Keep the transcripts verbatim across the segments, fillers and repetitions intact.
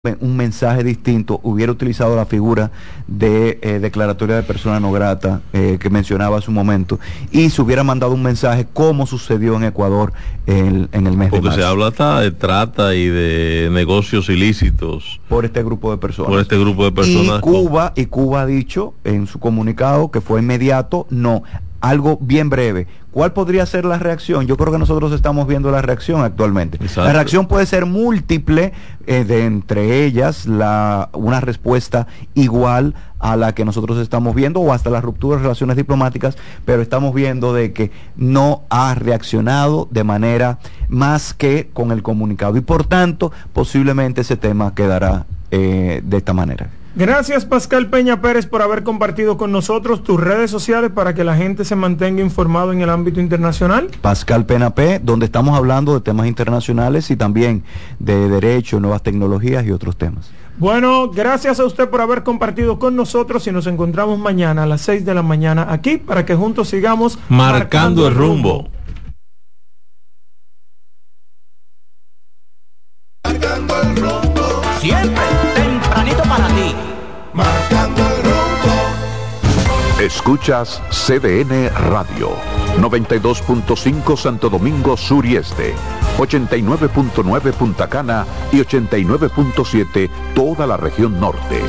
un mensaje distinto, hubiera utilizado la figura de eh, declaratoria de persona no grata eh, que mencionaba hace un momento, y se hubiera mandado un mensaje como sucedió en Ecuador en, en el mes Porque de marzo. se habla hasta de trata y de negocios ilícitos por este grupo de personas. por este grupo de personas. Y Cuba, y Cuba ha dicho en su comunicado que fue inmediato, no, algo bien breve. ¿Cuál podría ser la reacción? Yo creo que nosotros estamos viendo la reacción actualmente. Exacto. La reacción puede ser múltiple, eh, de entre ellas la una respuesta igual a la que nosotros estamos viendo, o hasta la ruptura de relaciones diplomáticas, pero estamos viendo de que no ha reaccionado de manera más que con el comunicado, y por tanto posiblemente ese tema quedará eh, de esta manera. Gracias, Pascal Peña Pérez, por haber compartido con nosotros tus redes sociales para que la gente se mantenga informado en el ámbito internacional. Pascal Peña P, donde estamos hablando de temas internacionales y también de derecho, nuevas tecnologías y otros temas. Bueno, gracias a usted por haber compartido con nosotros, y nos encontramos mañana a las seis de la mañana aquí para que juntos sigamos marcando, marcando el rumbo. Marcando el rumbo. Siempre tempranito para ti. Marcando el rumbo. Escuchas C D N Radio, noventa y dos punto cinco Santo Domingo Sur y Este, ochenta y nueve punto nueve Punta Cana y ochenta y nueve punto siete toda la región norte.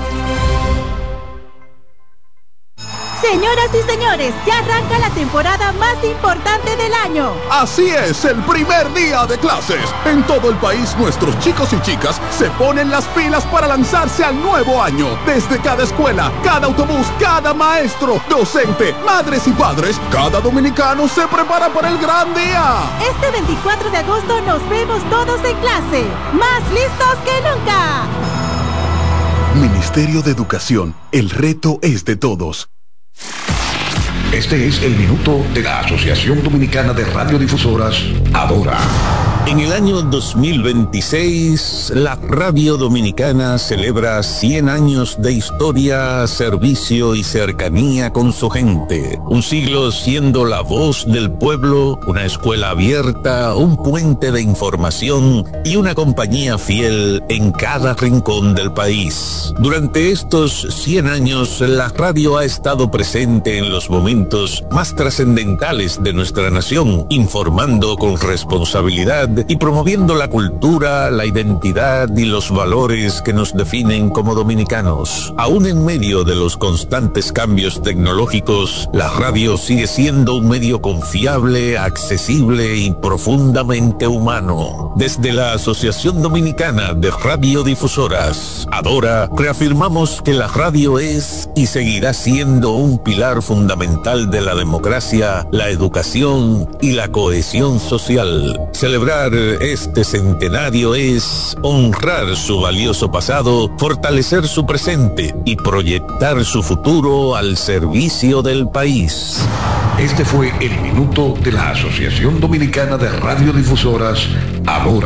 Señoras y señores, ya arranca la temporada más importante del año. Así es, el primer día de clases. En todo el país, nuestros chicos y chicas se ponen las pilas para lanzarse al nuevo año. Desde cada escuela, cada autobús, cada maestro, docente, madres y padres, cada dominicano se prepara para el gran día. Este veinticuatro de agosto nos vemos todos en clase, más listos que nunca. Ministerio de Educación, el reto es de todos. Este es el minuto de la Asociación Dominicana de Radiodifusoras, Adora. En el año dos mil veintiséis, la radio dominicana celebra cien años de historia, servicio y cercanía con su gente. Un siglo siendo la voz del pueblo, una escuela abierta, un puente de información y una compañía fiel en cada rincón del país. Durante estos cien años, la radio ha estado presente en los momentos más trascendentales de nuestra nación, informando con responsabilidad y promoviendo la cultura, la identidad y los valores que nos definen como dominicanos. Aún en medio de los constantes cambios tecnológicos, la radio sigue siendo un medio confiable, accesible y profundamente humano. Desde la Asociación Dominicana de Radiodifusoras, Adora, reafirmamos que la radio es y seguirá siendo un pilar fundamental de la democracia, la educación y la cohesión social. Celebrar este centenario es honrar su valioso pasado, fortalecer su presente y proyectar su futuro al servicio del país. Este fue el minuto de la Asociación Dominicana de Radiodifusoras, Adora.